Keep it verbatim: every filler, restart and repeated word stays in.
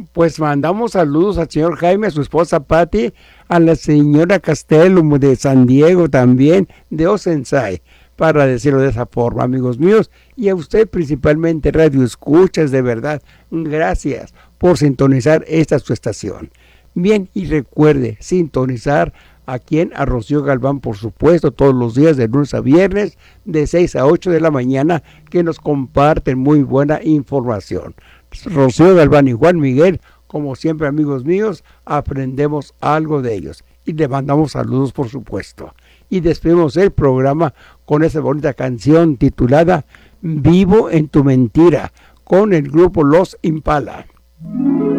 Pues mandamos saludos al señor Jaime, a su esposa Patti, a la señora Castellum de San Diego también, de Oceanside, para decirlo de esa forma, amigos míos, y a usted principalmente, Radio Escuchas, de verdad, gracias por sintonizar esta su estación. Bien, y recuerde sintonizar a quien, a Rocío Galván, por supuesto, todos los días de lunes a viernes, de seis a ocho de la mañana, que nos comparten muy buena información. Rocío Galván y Juan Miguel, como siempre, amigos míos, aprendemos algo de ellos y le mandamos saludos, por supuesto. Y despedimos el programa con esa bonita canción titulada Vivo en tu mentira, con el grupo Los Impala.